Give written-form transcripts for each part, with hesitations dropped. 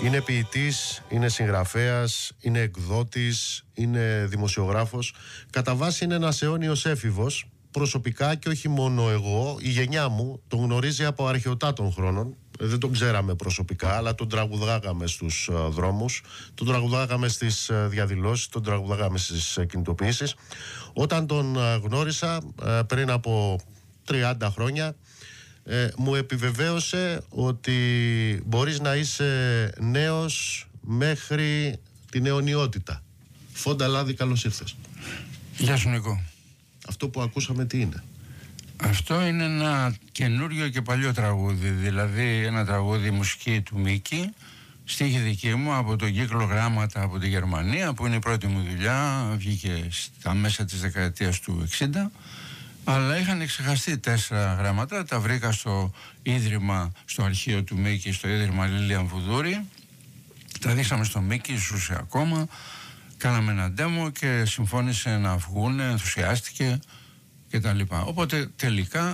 Είναι ποιητής, είναι συγγραφέας, είναι εκδότης, είναι δημοσιογράφος. Κατά βάση είναι ένας αιώνιος έφηβος. Προσωπικά και όχι μόνο εγώ, η γενιά μου τον γνωρίζει από αρχαιοτάτων χρόνων. Δεν τον ξέραμε προσωπικά, αλλά τον τραγουδάγαμε στους δρόμους, τον τραγουδάγαμε στις διαδηλώσεις, τον τραγουδάγαμε στις κινητοποιήσεις. Όταν τον γνώρισα πριν από 30 χρόνια, μου επιβεβαίωσε ότι μπορείς να είσαι νέος μέχρι την αιωνιότητα. Φόντα Λάδη, καλώς ήρθες. Γεια σου, Νικό. Αυτό που ακούσαμε τι είναι? Αυτό είναι ένα καινούριο και παλιό τραγούδι. Δηλαδή ένα τραγούδι μουσική του Μίκη, στίχη δική μου από τον κύκλο Γράμματα από τη Γερμανία, που είναι η πρώτη μου δουλειά. Βγήκε στα μέσα της δεκαετίας του 60. Αλλά είχαν ξεχαστεί 4 γράμματα. Τα βρήκα στο ίδρυμα, στο αρχείο του Μίκη, στο ίδρυμα Λίλιαν Βουδούρη. Τα δείξαμε στο Μίκη, ζούσε ακόμα. Κάναμε ένα demo και συμφώνησε να βγουν, ενθουσιάστηκε κτλ. Οπότε τελικά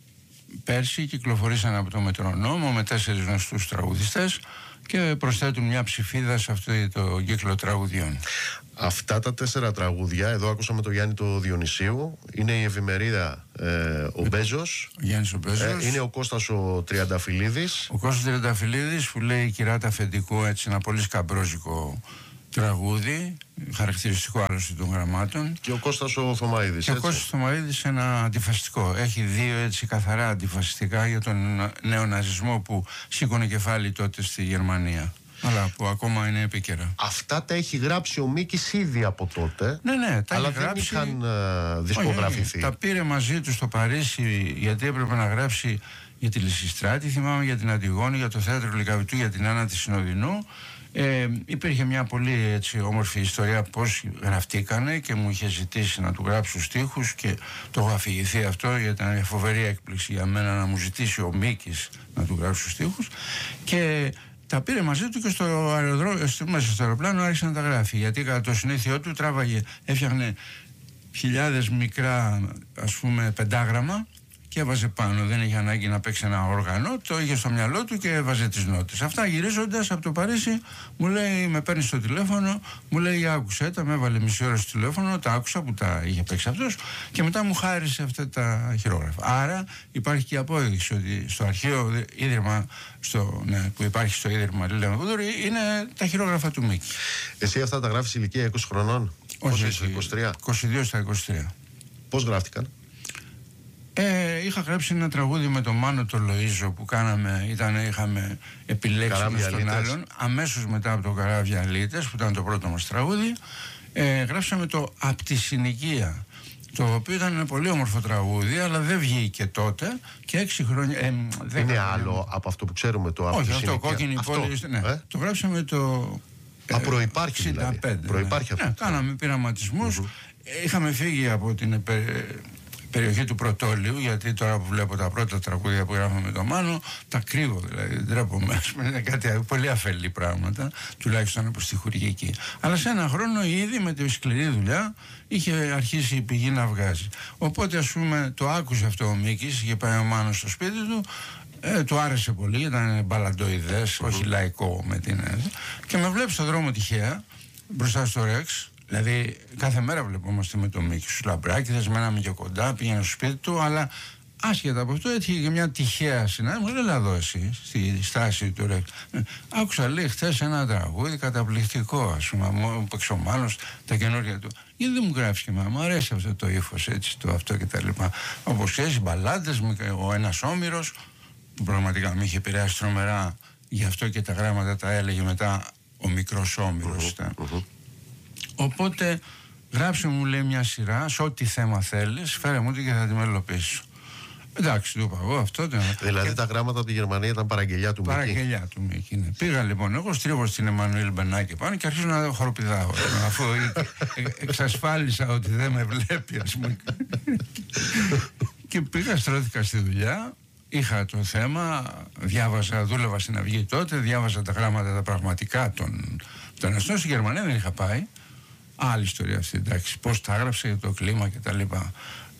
πέρσι κυκλοφορήσαν από το Μετρονόμο με 4 γνωστούς τραγουδιστές και προσθέτουν μια ψηφίδα σε αυτό το κύκλο τραγουδιών. Αυτά τα 4 τραγούδια, εδώ ακούσαμε τον Γιάννη το Διονυσίου, είναι η Ευημερίδα ο Μπέζος, Γιάννης ο Μπέζος. Είναι ο Κώστας ο Τριανταφυλλίδης. Ο Κώστας Τριανταφυλλίδης που λέει «Κυράτα αφεντικού», έτσι ένα πολύ σκαμπρόζικο τραγούδι, χαρακτηριστικό άλλωστε των γραμμάτων. Και ο Κώστας ο Θωμαίδης. Και ο Κώστας Θωμαίδης ένα αντιφασιστικό. Έχει 2 έτσι καθαρά αντιφασιστικά για τον νεοναζισμό που σήκωνε κεφάλι τότε στη Γερμανία. Αλλά που ακόμα είναι επίκαιρα. Αυτά τα έχει γράψει ο Μίκης ήδη από τότε. Ναι, τα αλλά έχει γράψει. Δεν είχαν δισκογραφηθεί. Τα πήρε μαζί του στο Παρίσι, γιατί έπρεπε να γράψει για τη Λυσιστράτη, θυμάμαι, για την Αντιγόνη, για το θέατρο Λυκαβητού, για την Άννα της Συνοδεινού. Υπήρχε μια πολύ έτσι όμορφη ιστορία πώς γραφτήκανε και μου είχε ζητήσει να του γράψω στίχους και το έχω αφηγηθεί αυτό, γιατί ήταν μια φοβερή έκπληξη για μένα να μου ζητήσει ο Μίκης να του γράψω στίχους, και τα πήρε μαζί του και στο αεροδρόμιο, μέσα στο αεροπλάνο άρχισε να τα γράφει, γιατί κατά το συνήθειό του τράβαγε, έφτιαχνε χιλιάδες μικρά, ας πούμε, πεντάγραμμα και έβαζε πάνω. Δεν είχε ανάγκη να παίξει ένα όργανο, το είχε στο μυαλό του και έβαζε τις νότες. Αυτά γυρίζοντας από το Παρίσι, μου λέει, με παίρνει στο τηλέφωνο, μου λέει άκουσε τα, με έβαλε μισή ώρα στο τηλέφωνο, τα άκουσα που τα είχε παίξει αυτός και μετά μου χάρισε αυτά τα χειρόγραφα. Άρα υπάρχει και η απόδειξη ότι στο αρχαίο ίδρυμα, που υπάρχει στο ίδρυμα Λίλιαν Βουδούρη, είναι τα χειρόγραφα του Μίκη. Εσύ αυτά τα γράφεις ηλικία 20 χρονών? Όχι, 23. 22 στα 23. Πώς γράφτηκαν? Είχα γράψει ένα τραγούδι με τον Μάνο τον Λοΐζο που είχαμε επιλέξει με τον άλλον αμέσως μετά από το Καράβια Λίτες, που ήταν το πρώτο μας τραγούδι. Γράψαμε το «Απ' τη συνοικία», το οποίο ήταν ένα πολύ όμορφο τραγούδι, αλλά δεν βγήκε τότε και 6 χρόνια. Είναι άλλο από αυτό που ξέρουμε το «Απ' τη συνοικία»? Όχι, αυτό Κόκκινη πόλη. Ναι. Το γράψαμε το. Προϋπάρχει δηλαδή. Προϋπάρχει αυτό. Κάναμε πειραματισμούς. Είχαμε φύγει από την περιοχή του Πρωτόλιου, γιατί τώρα που βλέπω τα πρώτα τραγούδια που γράφαμε με τον Μάνο, τα κρύβω δηλαδή, δεν τρέπομαι. Είναι κάτι πολύ αφελή πράγματα, τουλάχιστον από στιχουργική. Αλλά σε ένα χρόνο ήδη με τη σκληρή δουλειά είχε αρχίσει η πηγή να βγάζει. Οπότε, ας πούμε, το άκουσε αυτό ο Μίκης, είχε πάει ο Μάνος στο σπίτι του. Του άρεσε πολύ, ήταν μπαλαντοειδές, όχι λαϊκό με την. Και με βλέπει στον δρόμο τυχαία, μπροστά στο Ρεξ. Δηλαδή, κάθε μέρα βλεπόμαστε με τον Μίκη στους Λαμπράκηδες, μέναμε και κοντά, πήγαινα στο σπίτι του, αλλά άσχετα από αυτό έτυχε και μια τυχαία συνάντηση. Μου λέει, έλα εδώ εσύ, στη στάση του Ρεξ. Άκουσα, λέει, χθες ένα τραγούδι καταπληκτικό, ας πούμε, μου παίξει ο Μάνος τα καινούργια του. Γιατί δεν μου γράφει και μου αρέσει αυτό το ύφος, έτσι, το αυτό κτλ. Όπως ξέρεις, οι μπαλάντες, ο ένας Όμηρος, που πραγματικά με είχε επηρεάσει τρομερά, γι' αυτό και τα γράμματα τα έλεγε μετά ο μικρός Όμηρος. Οπότε γράψε, μου λέει, μια σειρά, σε ό,τι θέμα θέλεις, φέρε μου την και θα τη μελοποιήσω. Εντάξει, του είπα εγώ αυτό. Δηλαδή τα γράμματα από τη Γερμανία ήταν παραγγελιά του Μίκη. Παραγγελιά του Μίκη, ναι. Πήγα λοιπόν εγώ, στρίβω στην Εμμανουήλ Μπενάκη πάνω και αρχίζω να χοροπηδάω. Αφού εξασφάλισα ότι δεν με βλέπει, ας πούμε. Και πήγα, στρώθηκα στη δουλειά. Είχα το θέμα, δούλευα στην Αυγή τότε, διάβαζα τα γράμματα τα πραγματικά των αστών. Στη Γερμανία δεν είχα πάει. Άλλη ιστορία αυτή, εντάξει. Πώς τα έγραψε, το κλίμα κτλ.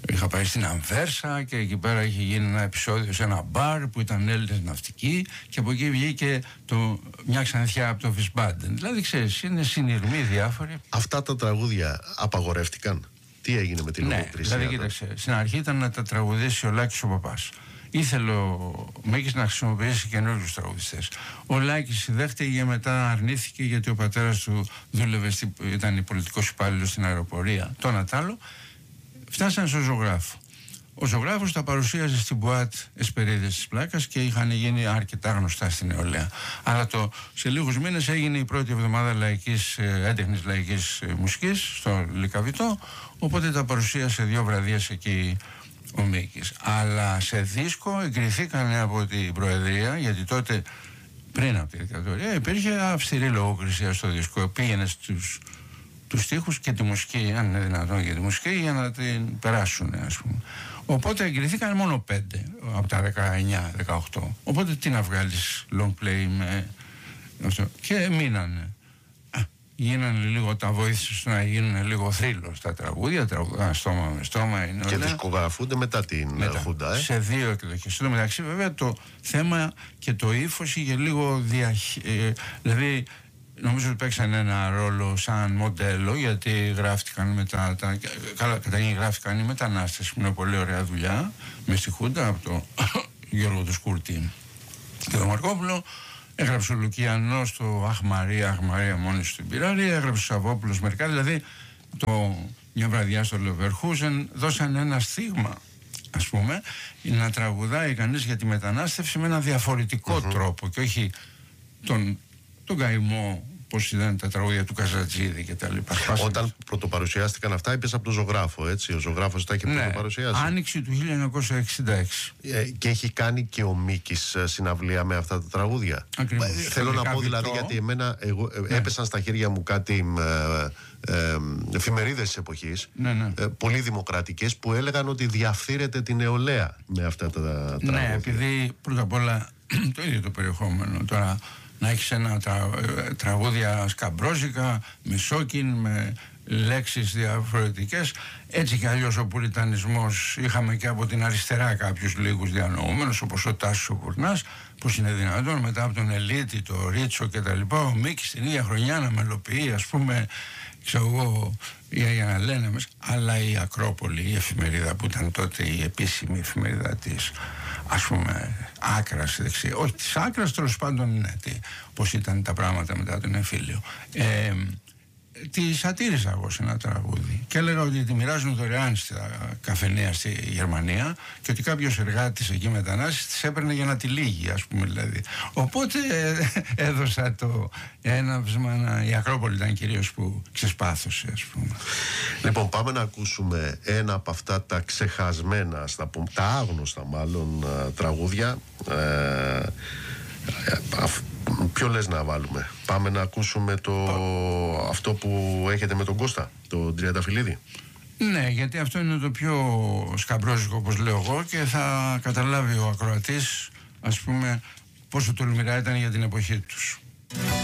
Είχα πάει στην Αμβέρσα και εκεί πέρα είχε γίνει ένα επεισόδιο σε ένα μπαρ που ήταν Έλληνες ναυτικοί και από εκεί βγήκε μια ξανθιά από το Βισμπάντεν. Δηλαδή ξέρεις, είναι συνειρμοί διάφοροι. Αυτά τα τραγούδια απαγορεύτηκαν? Τι έγινε με την λογοκρισία? Δηλαδή κοίταξε, στην αρχή ήταν να τα τραγουδήσει ο Λάκης ο Παπάς. Ήθελε ο Μίκης να χρησιμοποιήσει καινούριους τραγουδιστές. Ο Λάκης δέχτηκε και μετά αρνήθηκε γιατί ο πατέρας του δούλευε, ήταν πολιτικός υπάλληλος στην αεροπορία. Το ένα τ' άλλο. Φτάσαν στο Ζωγράφο. Ο Ζωγράφος τα παρουσίαζε στην Μπουάτ Εσπερίδες της Πλάκας και είχαν γίνει αρκετά γνωστά στην νεολαία. Αλλά σε λίγους μήνες έγινε η πρώτη εβδομάδα έντεχνης λαϊκής μουσικής στο Λυκαβητό, οπότε τα παρουσίασε 2 βραδίες εκεί ο Μίκης. Αλλά σε δίσκο εγκριθήκανε από την Προεδρία, γιατί τότε πριν από τη δικτατορία υπήρχε αυστηρή λογοκρισία στο δίσκο. Πήγαινε τους στίχους και τη μουσική, αν είναι δυνατόν, και τη μουσική για να την περάσουν, ας πούμε. Οπότε εγκριθήκαν μόνο 5 από τα 19-18. Οπότε τι να βγάλεις long play με αυτό. Και μείνανε. Γίνανε λίγο, τα βοήθησε να γίνουν λίγο θρύλο στα τραγούδια, τραγουδάνε στόμα με στόμα. Είναι και δισκογραφούνται μετά την Χούντα. Σε 2 εκδοχές. Στο μεταξύ, βέβαια, το θέμα και το ύφος είχε λίγο δηλαδή, νομίζω ότι παίξαν ένα ρόλο σαν μοντέλο, γιατί γράφτηκαν μετά. Καταρχήν γράφτηκαν οι μετανάστες, που είναι πολύ ωραία δουλειά, με στη Χούντα, από τον Γιώργο του Σκούρτη και τον Μαρκόπουλο. Έγραψε ο Λουκιανός το Αχ Μαρία μόνη στην Πυράρη, έγραψε ο Σαββόπουλος μερικά. Δηλαδή, μια βραδιά στο Λεβερχούζεν δώσαν ένα στίγμα, ας πούμε, να τραγουδάει κανείς για τη μετανάστευση με ένα διαφορετικό τρόπο και όχι τον καημό, πώς ήταν τα τραγούδια του Καζατζίδη και τα λοιπά. Όταν πρωτοπαρουσιάστηκαν αυτά, είπες από τον Ζωγράφο, έτσι. Ο Ζωγράφος τα είχε πρωτοπαρουσιάσει. Άνοιξη του 1966. Και έχει κάνει και ο Μίκης συναυλία με αυτά τα τραγούδια. Ακριβώς. Θέλω να πω δηλαδή, γιατί έπεσαν στα χέρια μου κάτι εφημερίδες της εποχής, πολύ δημοκρατικές, που έλεγαν ότι διαφθείρεται την νεολαία με αυτά τα τραγούδια. Ναι, επειδή πρώτα απ' όλα το ίδιο το περιεχόμενο τώρα. Να έχεις ένα τραγούδια σκαμπρόζικα, με σόκιν, με λέξεις διαφορετικές. Έτσι κι αλλιώς ο πουριτανισμός, είχαμε και από την αριστερά κάποιους λίγους διανοούμενους, όπως ο Τάσος ο Κουρνάς, πως είναι δυνατόν μετά από τον Ελίτη, το Ρίτσο και τα λοιπά, ο Μίκης την ίδια χρονιά να μελοποιεί, ας πούμε, ξέρω εγώ, για να λένε μέσα. Αλλά η Ακρόπολη, η εφημερίδα που ήταν τότε η επίσημη εφημερίδα της, ας πούμε, άκρας δεξιά, όχι της άκρας, τέλος πάντων, ναι, πώς ήταν τα πράγματα μετά τον εμφύλιο. Τη σατήριζα εγώ σε ένα τραγούδι και έλεγα ότι τη μοιράζουν δωρεάν στα καφενεία στη Γερμανία και ότι κάποιος εργάτης εκεί μετανάστης της έπαιρνε για να τη λύγει, ας πούμε, δηλαδή. Οπότε έδωσα το έναυσμα. Η Ακρόπολη ήταν κυρίως που ξεσπάθωσε, ας πούμε. Λοιπόν, πάμε να ακούσουμε ένα από αυτά τα ξεχασμένα, τα άγνωστα μάλλον τραγούδια. Ποιο λες να βάλουμε? Πάμε να ακούσουμε αυτό που έχετε με τον Κώστα, τον Τριανταφυλλίδη. Ναι, γιατί αυτό είναι το πιο σκαμπρόζικο, όπως λέω εγώ, και θα καταλάβει ο ακροατής, ας πούμε, πόσο τολμηρά ήταν για την εποχή τους.